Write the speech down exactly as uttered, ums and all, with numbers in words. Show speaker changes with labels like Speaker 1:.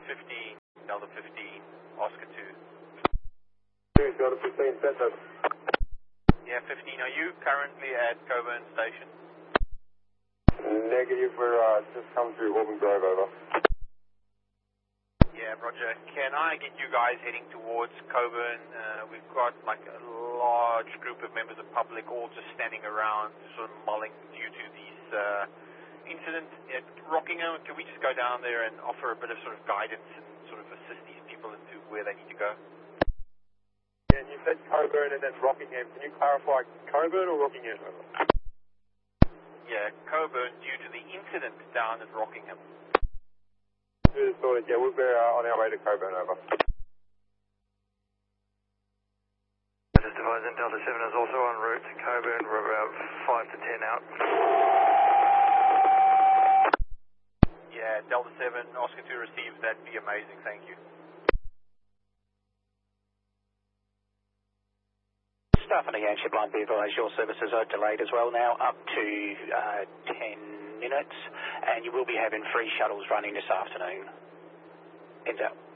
Speaker 1: fifteen, Delta fifteen, Oscar two.
Speaker 2: Delta fifteen, Centre.
Speaker 1: Yeah, fifteen, are you currently at Coburn Station?
Speaker 2: Negative, we're uh, just come through Auburn Grove, over.
Speaker 1: Yeah, Roger. Can I get you guys heading towards Coburn? Uh, we've got like a large group of members of public all just standing around, sort of mulling due to these uh, incident at Rockingham. Can we just go down there and offer a bit of sort of guidance and sort of assist these people into where they need to go?
Speaker 2: And you said Coburn and then Rockingham. Can you clarify Coburn or Rockingham?
Speaker 1: Yeah, Coburn due to the incident down at Rockingham.
Speaker 2: Sorted, yeah, we'll be uh, on our way to Coburn, over.
Speaker 3: Just advising Delta seven is also en route to Coburn. We're about five to ten out.
Speaker 1: Yeah, Delta seven, Oscar two received. That'd be amazing, thank you.
Speaker 4: Staff and a Yankee blind vehicle, as your services are delayed as well now, up to uh, ten minutes, and you will be having free shuttles running this afternoon. Heads out.